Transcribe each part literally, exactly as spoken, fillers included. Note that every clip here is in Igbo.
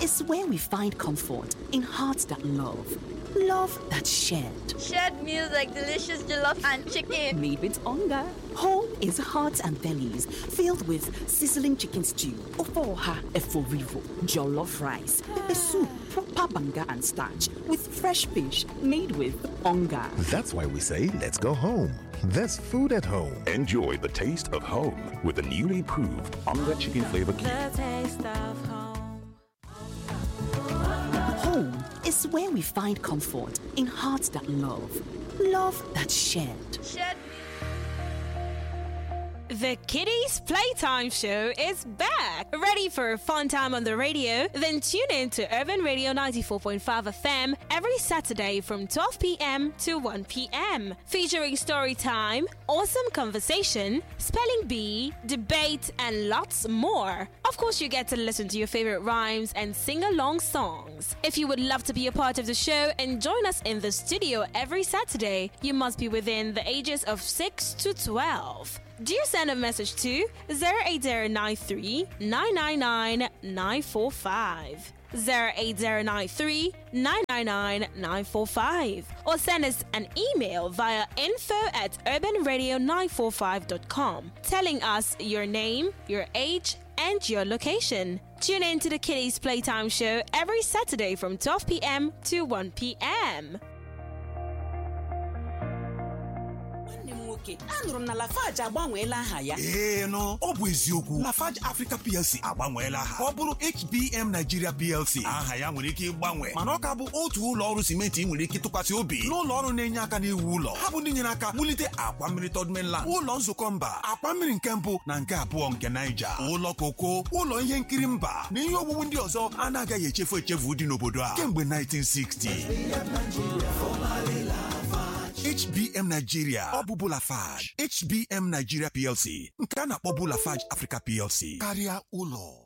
is where we find comfort in hearts that love. Love that's shared. Shared meals like delicious jollof and chicken. Made with hunger. Home is hearts and bellies filled with sizzling chicken stew, ofoha eforivo, jollof rice, pepper soup, proper banga and starch with fresh fish made with hunger. That's why we say let's go home. There's food at home. Enjoy the taste of home with the newly improved Hunger Chicken Flavor Cube. The taste of home. Home is where we find comfort in hearts that love. Love that's shared. Shared The Kiddies Playtime Show is back! Ready for a fun time on the radio? Then tune in to Urban Radio ninety-four point five F M every Saturday from twelve p.m. to one p.m. Featuring story time, awesome conversation, spelling bee, debate, and lots more. Of course, you get to listen to your favorite rhymes and sing-along songs. If you would love to be a part of the show and join us in the studio every Saturday, you must be within the ages of six to twelve. Do you send a message to zero eight zero nine three nine nine nine nine four five, zero eight zero nine three nine nine nine nine four five, or send us an email via info at urban radio nine four five dot com telling us your name, your age, and your location. Tune in to the Kiddies Playtime Show every Saturday from twelve p.m. to one p.m. Anụrụ m na Lafarge agbanweela aha ya. Ee nọ, ọ bụ eziokwu. Lafarge Africa P L C agbanweela aha. Ọ bụrụ H B M Nigeria P L C. Aha ya nwere ike ịgbanwe, mana ọ ka bụ otu ụlọ ọrụ simenti nwere ike tụkwasị obi. N'ụlọ ọrụ na-enye aka n'iwu ụlọ. Ha bụ ndị nyere aka wulite akwa mmiri Third Mainland, ụlọ nzukọ mba, akwa mmiri nke mbụ na nke abụọ nke Niger, ụlọ koko, ụlọ ihe nkiri mba na ihe owuwu ndị ọzọ anaghị echefu echefu dị n'obodo a kemgbe nineteen sixty. H B M Nigeria, ọ bụ Lafarge. H B M Nigeria P L C, nke a na-akpọbu Lafarge Africa P L C, karịa ụlọ.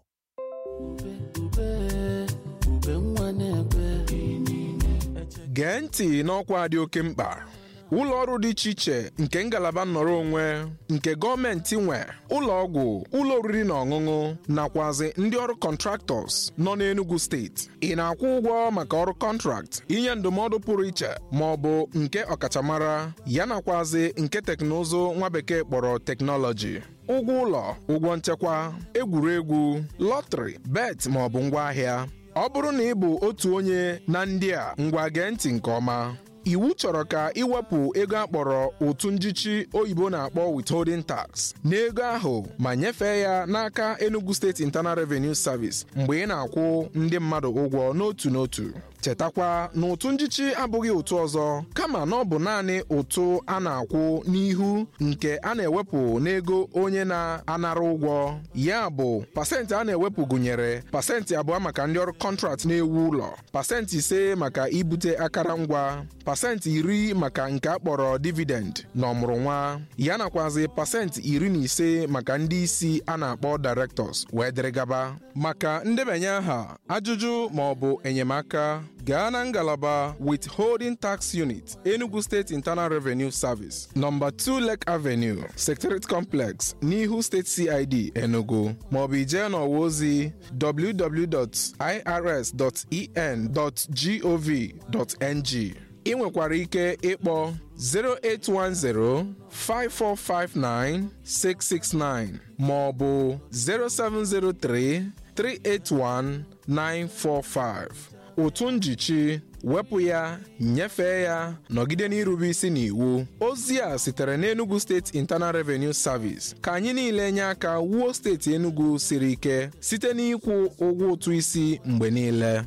Gee ntị n'ọkwa dị oke mkpa. Ụlọ ọrụ dị iche iche nke ngalaba nnọrọ onwe, nke gọọmenti nwe, ụlọ ọgwụ, ụlọ oriri na ọṅụṅụ, nakwazi ndị ọrụ contractors nọ n'Enugu steeti. Ị na-akwụ ụgwọ maka ọrụ contract, inye ndụmọdụ pụrụ iche ma ọ bụ nke ọkachamara, ya nakwazi nke teknụzụ nwa bekee kpọrọ teknọlọji. Ụgwọ ụlọ, ụgwọ nchekwa, egwuregwu, lọtrị, bet ma ọ bụ ngwaahịa. Ọ bụrụ na ị bụ otu onye na ndị a, ngwa gee ntị nke ọma. Iwu chọrọ ka iwepụ ego akpọrọ ụtụ njichi oyibo na-akpọ withholding tax n'ego ahụ ma nyefee ya n'aka Enugu State Internal Revenue Service mgbe ị na-akwụ ndị mmadụ ụgwọ n'otu n'otu. Chetakwa na ụtụ njichi abụghị ụtụ ọzọ, kama na ọ bụ naanị ụtụ a na-akwụ n'ihu nke a na-ewepụ n'ego onye na-anara ụgwọ. Ya bụ, pasentị a na-ewepụ gụnyere pasentị abụọ maka ndị ọrụ kọntrakt na-ewu ụlọ, pasentị ise maka ibute akara ngwa, pasentị iri maka nke akpọrọ dividend na ọmụrụnwa, ya nakwazi pasentị iri na ise maka ndị isi a na-akpọ directors wee dịrị gaba. Maka ndebanye aha, ajụjụ ma ọ bụ enyemaka, gaa na ngalaba Withholding Tax Unit, Enugu State Internal Revenue Service, Number two Lake Avenue, Secretariat Complex, n'ihu State C I D, Enugu, maọbụ ijee n'ọwa ozi w w w dot i r s dot e n dot gov dot n g. Ị nwekwara ike ịkpọ zero eight one zero five four five nine six six nine maọbụ zero seven zero three three eight one nine four five. Ụtụ njichi, wepụ ya, nyefee ya, nọgide n'irube isi n'iwu. Ozi a sitere n'Enugu State Internal Revenue Service. Ka anyị niile nye aka wuo steeti Enugu siri ike site n'ịkwụ ụgwọ ụtụ isi mgbe niile.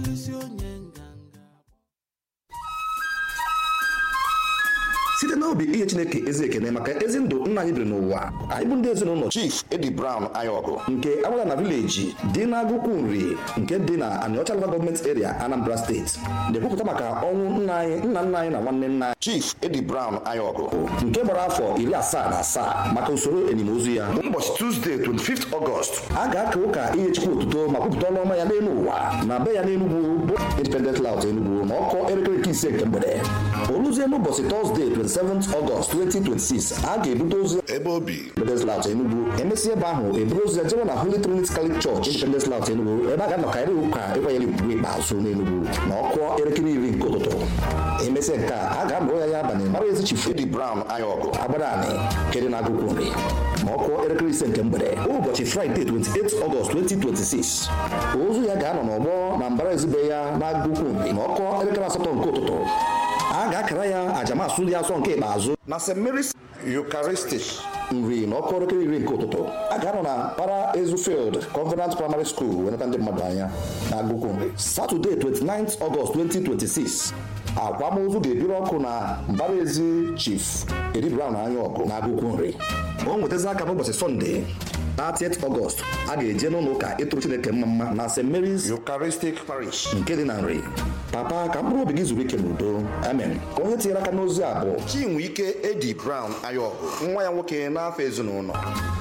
Site n'obi ihe Chineke ezi ekene maka ezi ndụ nna anyị biri n'ụwa. Anyị bụ ndị ezinụlọ Chief Eddie Brown Ayogo nke Awala na Village dị n'Agụkwu Nri nke dị na Anịọcha Local Government Area, Anambra State. Na-ekwupụta maka ọnwụ nna anyị nna nna anyị na nwanne nna Chief Eddie Brown Ayogo nke gbara afọ iri asaa na asaa maka usoro enyimozu ya. Ụbọchị Tuesday twenty-fifth August a ga-aka ụka ihe Chukwu otuto ma kwupụta ọnụ ọma ya n'elu ụwa na be ya n'Enugu bụ Independent Layout Enugu ma ọkọ elekere ise nke mgbede. Oluzie n'ụbọchị Thursday twenty-seventh eleventh August twenty twenty-six a ga-ebute ozu ebe obi Independence Layout Enugu. Emesịa ebe ahụ eburu ozu jewe na Holy Trinity Catholic Church Independence Layout Enugu ebe a ga-anọkarị ụka ịkwanyere ugwu ikpeazụ n'Enugu na ọkụ elekere iri nke ụtụtụ. Emesịa nke a a ga-amụrụ ya ya abalị mara ezi Chief Eddie Brown Ayọgụ agbara anị kere na agụkwụ nri ma ọkụ elekere ise nke mgbede ụbọchị Friday twenty-eighth August twenty twenty-six. Ozu ya ga-anọ n'ọgbọ na mbara ezube ya na agụkwụ nri ma ọkụ elekere asatọ nke ụtụtụ. A ga-akara ya ajamasụ ya asọ nke ikpeazụ na Saint Mary's Eucharistic nri na ọkụ elekere iri nke ụtụtụ. A ga-anọ na Para Ezufield Covenant Primary School weneta ndị mmadụ anya na agụkwụ nri. Saturday twenty-ninth August twenty twenty-six akwamozu ga-ebiri ọkụ na mbara ezi Chief Eddie Brown Ayọgụ na agụkwụ nri. O nwetazi aka n'ụbọchị Sunday thirtieth August a ga-eje n'ụlọ ụka ịtụrụ Chineke mma mma na Saint Mary's Eucharistic Parish nke dị na nri. Papa ka mkpụrụ obi gị zuru ike n'udo. Amen. Onye tinyere aka n'ozi a bụ Chinwike Eddie Brown Ayọgụ nwa ya nwoke n'afọ ezinụlọ.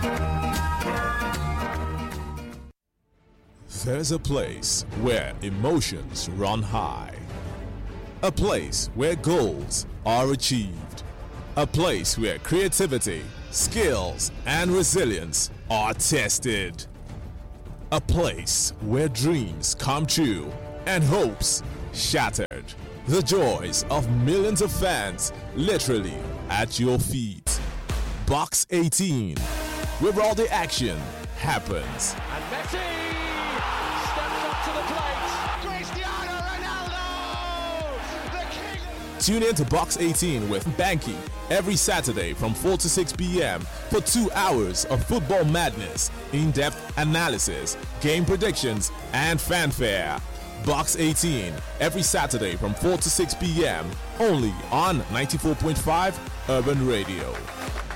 There's a place where emotions run high. A place where goals are achieved. A place where creativity, skills, and resilience are tested. A place where dreams come true and hopes shattered. The joys of millions of fans literally at your feet. Box eighteen, where all the action happens. And Messi steps up to the plate. Cristiano Ronaldo, the king. Tune in to Box eighteen with Banky every Saturday from four to six p.m. for two hours of football madness, in-depth analysis, game predictions, and fanfare. Box eighteen every Saturday from four to six p.m. only on ninety-four point five Urban Radio.